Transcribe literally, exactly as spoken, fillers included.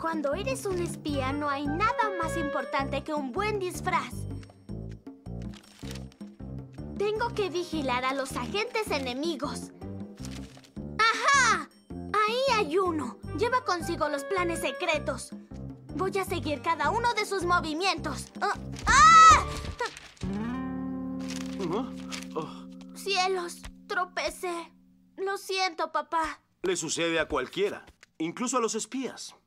Cuando eres un espía, no hay nada más importante que un buen disfraz. Tengo que vigilar a los agentes enemigos. ¡Ajá! Ahí hay uno. Lleva consigo los planes secretos. Voy a seguir cada uno de sus movimientos. ¡Ah! ¡Ah! ¡Cielos! Tropecé. Lo siento, papá. Le sucede a cualquiera, incluso a los espías.